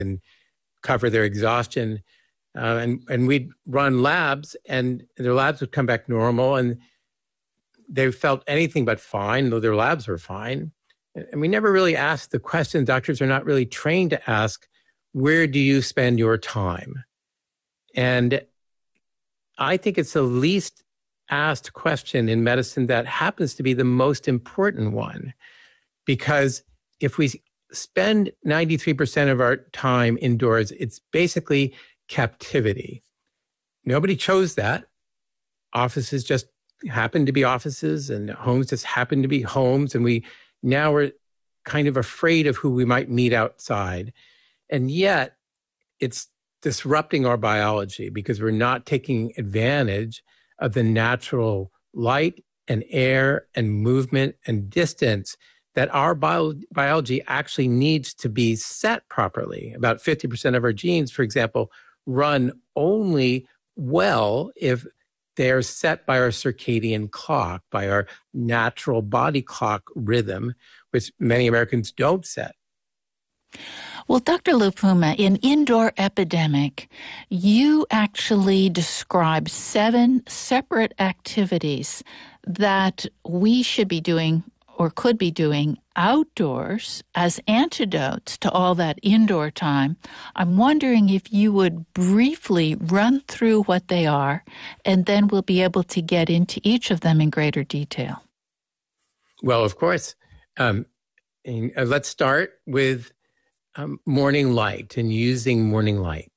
and cover their exhaustion. And we'd run labs, and their labs would come back normal, and they felt anything but fine, though their labs were fine. And we never really asked the question. Doctors are not really trained to ask, where do you spend your time? And I think it's the least asked question in medicine that happens to be the most important one. Because if we spend 93% of our time indoors, it's basically captivity. Nobody chose that. Offices just happen to be offices, and homes just happen to be homes. And now we're kind of afraid of who we might meet outside. And yet it's disrupting our biology because we're not taking advantage of the natural light and air and movement and distance that our biology actually needs to be set properly. About 50% of our genes, for example, run only well if they're set by our circadian clock, by our natural body clock rhythm, which many Americans don't set. Well, Dr. Lupuma, in Indoor Epidemic, you actually describe 7 separate activities that we should be doing or could be doing outdoors as antidotes to all that indoor time. I'm wondering if you would briefly run through what they are, and then we'll be able to get into each of them in greater detail. Well, of course. Let's start with morning light and using morning light.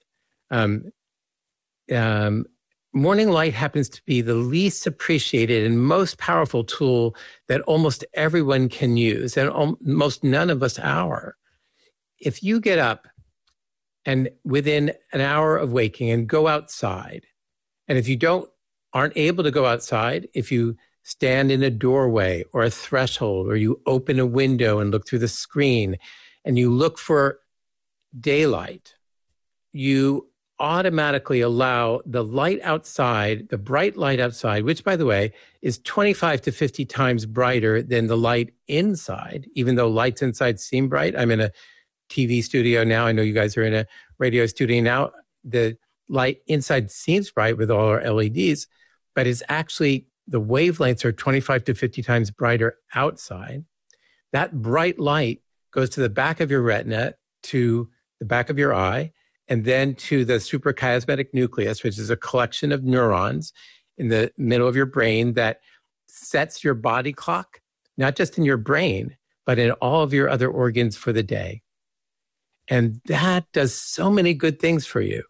Morning light happens to be the least appreciated and most powerful tool that almost everyone can use, and almost none of us are. If you get up and within an hour of waking and go outside, and if you aren't able to go outside, if you stand in a doorway or a threshold, or you open a window and look through the screen and you look for daylight, you automatically allow the light outside, the bright light outside, which, by the way, is 25 to 50 times brighter than the light inside, even though lights inside seem bright. I'm in a TV studio now. I know you guys are in a radio studio now. The light inside seems bright with all our LEDs, but it's actually, the wavelengths are 25 to 50 times brighter outside. That bright light goes to the back of your retina, to the back of your eye, and then to the suprachiasmatic nucleus, which is a collection of neurons in the middle of your brain that sets your body clock, not just in your brain, but in all of your other organs for the day. And that does so many good things for you.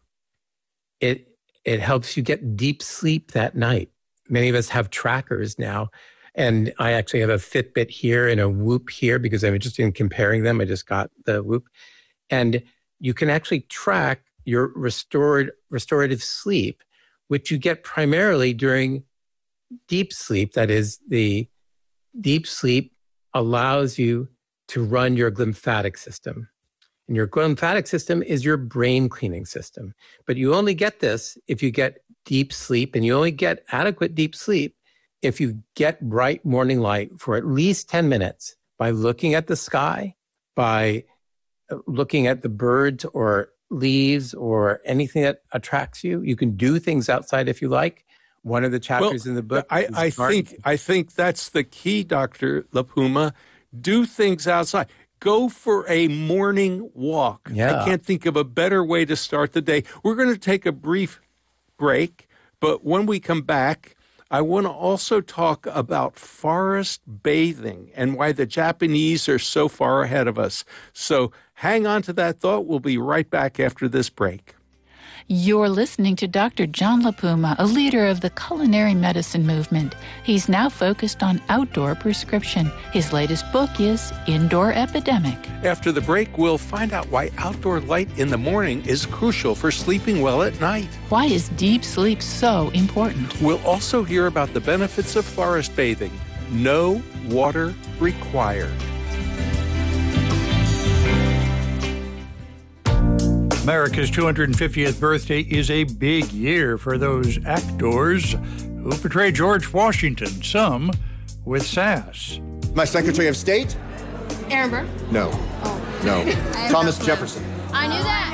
It helps you get deep sleep that night. Many of us have trackers now, and I actually have a Fitbit here and a Whoop here because I'm interested in comparing them. I just got the Whoop. And you can actually track your restorative sleep, which you get primarily during deep sleep. That is, the deep sleep allows you to run your glymphatic system. And your glymphatic system is your brain cleaning system. But you only get this if you get deep sleep, and you only get adequate deep sleep if you get bright morning light for at least 10 minutes by looking at the sky, by looking at the birds or leaves or anything that attracts you. You can do things outside if you like. One of the chapters in the book. I think that's the key, Dr. Lupuma. Do things outside. Go for a morning walk. Yeah. I can't think of a better way to start the day. We're going to take a brief break, but when we come back, I want to also talk about forest bathing and why the Japanese are so far ahead of us. So hang on to that thought. We'll be right back after this break. You're listening to Dr. John Lupuma, a leader of the culinary medicine movement. He's now focused on outdoor prescription. His latest book is Indoor Epidemic. After the break, we'll find out why outdoor light in the morning is crucial for sleeping well at night. Why is deep sleep so important? We'll also hear about the benefits of forest bathing. No water required. America's 250th birthday is a big year for those actors who portray George Washington, some with sass. My Secretary of State? Aaron Burr? No. Oh. No. Thomas Jefferson. I knew that.